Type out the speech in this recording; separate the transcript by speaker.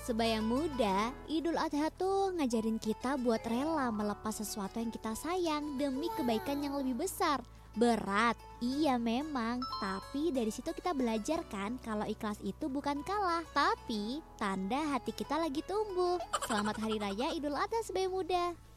Speaker 1: Sebaya muda, Idul Adha tuh ngajarin kita buat rela melepas sesuatu yang kita sayang demi kebaikan yang lebih besar. Berat, iya memang, tapi dari situ kita belajar kan kalau ikhlas itu bukan kalah, tapi tanda hati kita lagi tumbuh. Selamat Hari Raya Idul Adha sebaya muda.